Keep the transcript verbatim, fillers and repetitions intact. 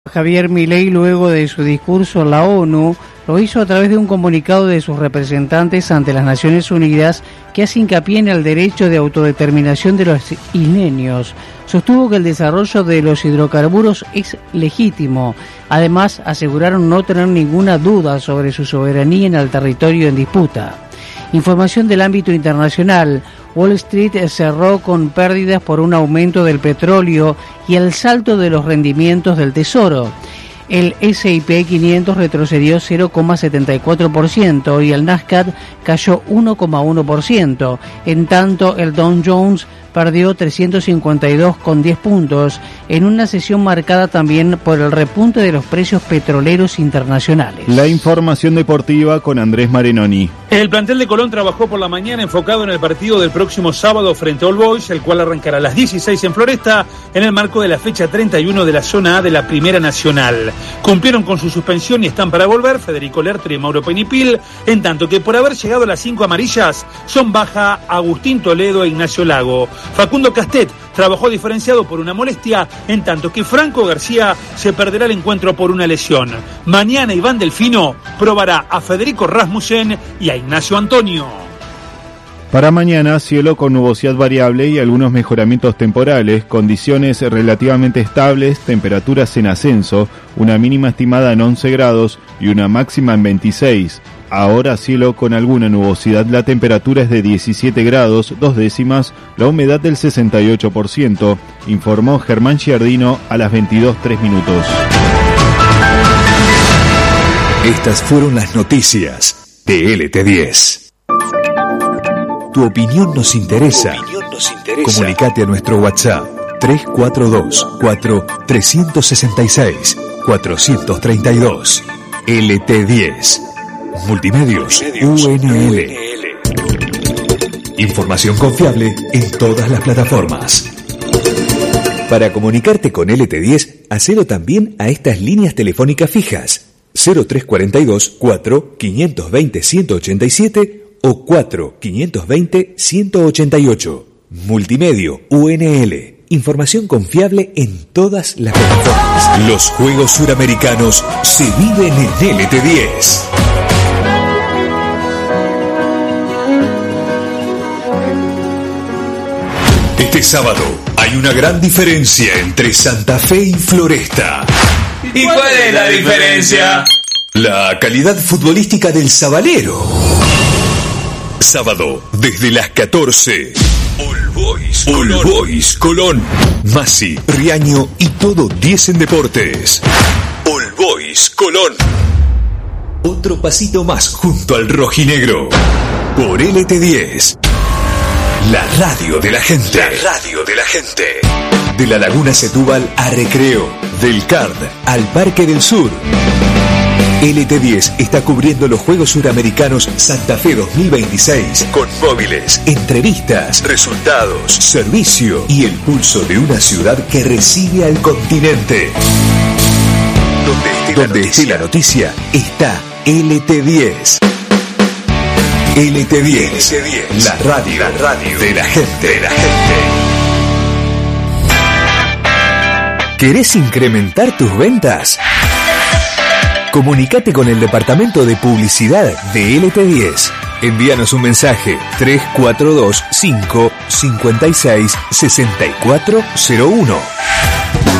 Javier Milei, luego de su discurso en la ONU, lo hizo a través de un comunicado de sus representantes ante las Naciones Unidas que hace hincapié en el derecho de autodeterminación de los isleños. Sostuvo que el desarrollo de los hidrocarburos es legítimo. Además, aseguraron no tener ninguna duda sobre su soberanía en el territorio en disputa. Información del ámbito internacional. Wall Street cerró con pérdidas por un aumento del petróleo y el salto de los rendimientos del Tesoro. El ese y pe quinientos retrocedió cero coma setenta y cuatro por ciento y el Nasdaq cayó uno coma uno por ciento. En tanto, el Dow Jones perdió trescientos cincuenta y dos coma diez puntos en una sesión marcada también por el repunte de los precios petroleros internacionales. La información deportiva con Andrés Marinoni. El plantel de Colón trabajó por la mañana enfocado en el partido del próximo sábado frente a All Boys, el cual arrancará a las dieciséis en Floresta en el marco de la fecha treinta y uno de la zona A de la Primera Nacional. Cumplieron con su suspensión y están para volver Federico Lertre y Mauro Penipil, en tanto que por haber llegado a las cinco amarillas son baja Agustín Toledo e Ignacio Lago. Facundo Castet trabajó diferenciado por una molestia, en tanto que Franco García se perderá el encuentro por una lesión. Mañana Iván Delfino probará a Federico Rasmussen y a Ignacio Antonio. Para mañana, cielo con nubosidad variable y algunos mejoramientos temporales, condiciones relativamente estables, temperaturas en ascenso, una mínima estimada en once grados y una máxima en veintiséis. Ahora cielo con alguna nubosidad, la temperatura es de diecisiete grados, dos décimas, la humedad del sesenta y ocho por ciento, informó Germán Giardino a las veintidós tres minutos. Estas fueron las noticias de L T diez. Tu opinión nos interesa. Tu opinión nos interesa. Comunicate a nuestro WhatsApp tres cuatro dos, cuatro tres seis seis, cuatro tres dos. L T diez. Multimedios, Multimedios U N L. U N L. Información confiable en todas las plataformas. Para comunicarte con L T diez, hacelo también a estas líneas telefónicas fijas cero tres cuatro dos, cuatro cinco dos cero, uno ocho siete o cuatro cinco dos cero, uno ocho ocho. Multimedio U N L. Información confiable en todas las plataformas. Los Juegos Suramericanos se viven en L T diez. Este sábado hay una gran diferencia entre Santa Fe y Floresta. ¿Y cuál es la diferencia? La calidad futbolística del Sabalero. Sábado, desde las catorce. All Boys, All Boys Colón. Masi, Riaño y todo diez en deportes. All Boys Colón. Otro pasito más junto al rojinegro. Por L T diez. La radio de la gente. La radio de la gente. De la Laguna Setúbal a Recreo. Del C A R D al Parque del Sur. L T diez está cubriendo los Juegos Suramericanos Santa Fe dos mil veintiséis con móviles, entrevistas, resultados, servicio y el pulso de una ciudad que recibe al continente. Donde esté, Donde la, noticia, esté la noticia está L T diez. L T diez, L T diez, la radio, la radio de la gente, de la gente. ¿Querés incrementar tus ventas? Comunicate con el departamento de publicidad de L T diez. Envíanos un mensaje tres cuatro dos, cinco cinco seis, seis cuatro cero uno.